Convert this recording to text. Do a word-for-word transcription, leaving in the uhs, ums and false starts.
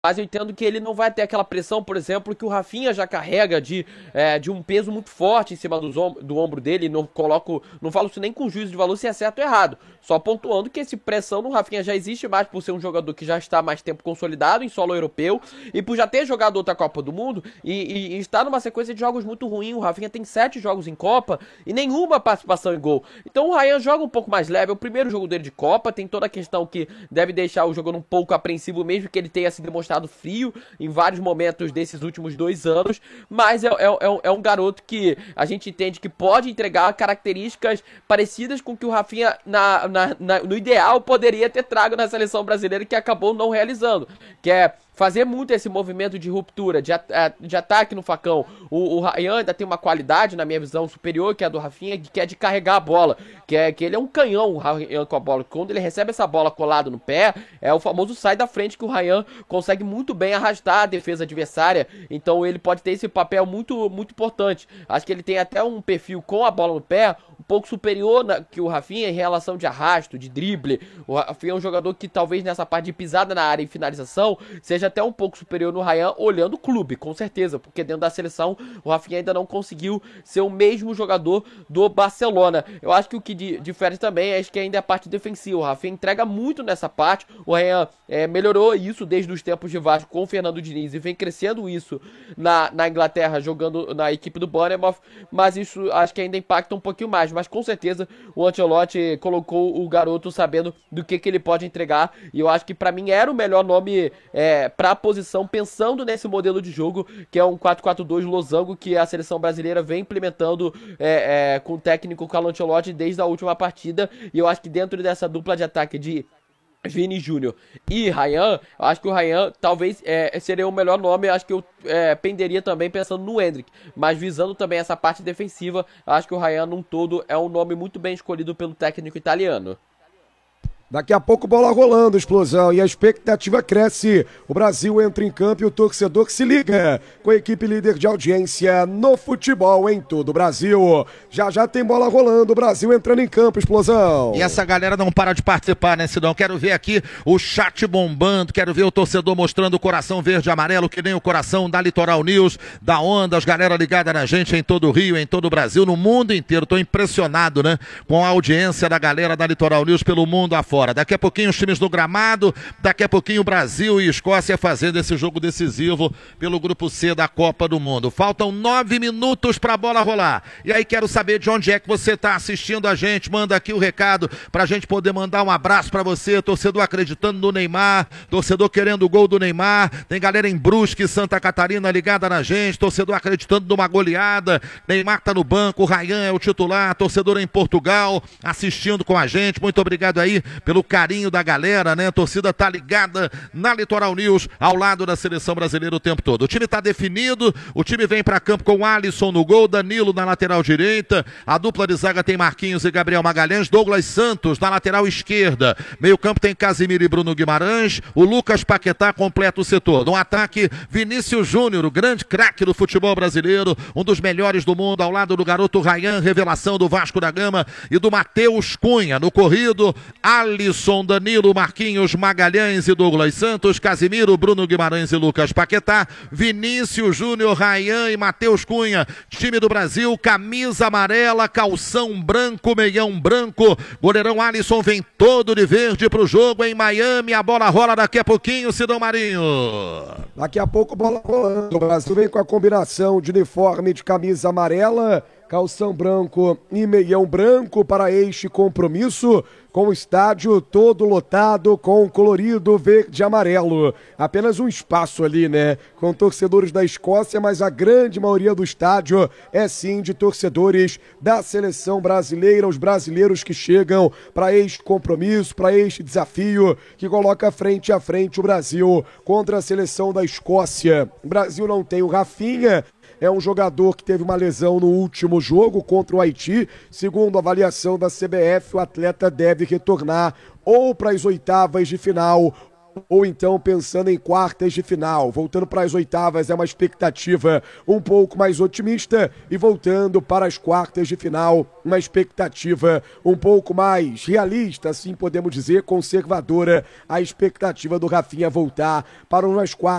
Mas eu entendo que ele não vai ter aquela pressão, por exemplo, que o Rafinha já carrega de, é, de um peso muito forte em cima dos om do ombro dele. Não coloco, não falo isso nem com juízo de valor se é certo ou errado. Só pontuando que esse pressão no Rafinha já existe mais por ser um jogador que já está mais tempo consolidado em solo europeu e por já ter jogado outra Copa do Mundo e, e, e estar numa sequência de jogos muito ruim. O Rafinha tem sete jogos em Copa e nenhuma participação em gol. Então o Ryan joga um pouco mais leve. É o primeiro jogo dele de Copa, tem toda a questão que deve deixar o jogador um pouco apreensivo, mesmo que ele tenha se demonstrado frio em vários momentos desses últimos dois anos, mas é, é, é, é um garoto que a gente entende que pode entregar características parecidas com o que o Rafinha, na, na, na, no ideal, poderia ter trago na seleção brasileira, que acabou não realizando, que é fazer muito esse movimento de ruptura, de, de ataque no facão. O, o Ryan ainda tem uma qualidade, na minha visão, superior que é a do Rafinha, que é de carregar a bola, que é que ele é um canhão, o Ryan, com a bola. Quando ele recebe essa bola colada no pé, é o famoso sai da frente, que o Ryan consegue muito bem arrastar a defesa adversária. Então ele pode ter esse papel muito, muito importante. Acho que ele tem até um perfil com a bola no pé um pouco superior na, que o Rafinha em relação de arrasto, de drible. O Rafinha é um jogador que talvez nessa parte de pisada na área e finalização seja até um pouco superior no Ryan, olhando o clube, com certeza, porque dentro da seleção o Rafinha ainda não conseguiu ser o mesmo jogador do Barcelona. Eu acho que o que difere também é que ainda é a parte defensiva. O Rafinha entrega muito nessa parte. O Ryan é, melhorou isso desde os tempos de Vasco com o Fernando Diniz e vem crescendo isso na, na Inglaterra, jogando na equipe do Bournemouth, mas isso acho que ainda impacta um pouquinho mais. Mas com certeza o Ancelotti colocou o garoto sabendo do que, que ele pode entregar, e eu acho que pra mim era o melhor nome é, para a posição, pensando nesse modelo de jogo, que é um quatro quatro dois losango, que a seleção brasileira vem implementando é, é, com o técnico Carlo Ancelotti desde a última partida. E eu acho que dentro dessa dupla de ataque de Vini Júnior e Ryan, eu acho que o Ryan talvez é, seria o melhor nome. Eu acho que eu é, penderia também pensando no Endrick, mas visando também essa parte defensiva, eu acho que o Ryan num todo é um nome muito bem escolhido pelo técnico italiano. Daqui a pouco bola rolando, explosão, e a expectativa cresce. O Brasil entra em campo e o torcedor que se liga com a equipe líder de audiência no futebol em todo o Brasil. Já já tem bola rolando, o Brasil entrando em campo, explosão. E essa galera não para de participar, né, Sidão? Quero ver aqui o chat bombando, quero ver o torcedor mostrando o coração verde e amarelo, que nem o coração da Litoral News, da Ondas, galera ligada na gente em todo o Rio, em todo o Brasil, no mundo inteiro. Tô impressionado, né, com a audiência da galera da Litoral News pelo mundo afora. Daqui a pouquinho os times no gramado, daqui a pouquinho Brasil e Escócia fazendo esse jogo decisivo pelo grupo C da Copa do Mundo. Faltam nove minutos pra bola rolar. E aí quero saber de onde é que você tá assistindo a gente. Manda aqui o recado pra gente poder mandar um abraço pra você, torcedor acreditando no Neymar, torcedor querendo o gol do Neymar. Tem galera em Brusque, Santa Catarina ligada na gente, torcedor acreditando numa goleada. Neymar tá no banco, o Ryan é o titular, torcedor em Portugal assistindo com a gente. Muito obrigado aí pelo carinho da galera, né? A torcida tá ligada na Litoral News, ao lado da seleção brasileira o tempo todo. O time tá definido, o time vem pra campo com o Alisson no gol, Danilo na lateral direita, a dupla de zaga tem Marquinhos e Gabriel Magalhães, Douglas Santos na lateral esquerda, meio campo tem Casimiro e Bruno Guimarães, o Lucas Paquetá completa o setor. No ataque, Vinícius Júnior, o grande craque do futebol brasileiro, um dos melhores do mundo, ao lado do garoto Ryan, revelação do Vasco da Gama, e do Matheus Cunha. No corrido, Alisson Alisson, Danilo, Marquinhos, Magalhães e Douglas Santos, Casimiro, Bruno Guimarães e Lucas Paquetá, Vinícius Júnior, Ryan e Matheus Cunha. Time do Brasil, camisa amarela, calção branco, meião branco. Goleirão Alisson vem todo de verde pro jogo em Miami. A bola rola daqui a pouquinho, Sidão Marinho. Daqui a pouco bola rolando. O Brasil vem com a combinação de uniforme de camisa amarela, calção branco e meião branco para este compromisso, com o estádio todo lotado com colorido verde e amarelo. Apenas um espaço ali, né, com torcedores da Escócia, mas a grande maioria do estádio é sim de torcedores da seleção brasileira, os brasileiros que chegam para este compromisso, para este desafio que coloca frente a frente o Brasil contra a seleção da Escócia. O Brasil não tem o Rafinha, é um jogador que teve uma lesão no último jogo contra o Haiti. Segundo a avaliação da C B F, o atleta deve retornar ou para as oitavas de final ou então pensando em quartas de final. Voltando para as oitavas é uma expectativa um pouco mais otimista e voltando para as quartas de final, uma expectativa um pouco mais realista, assim podemos dizer, conservadora, a expectativa do Rafinha voltar para umas quartas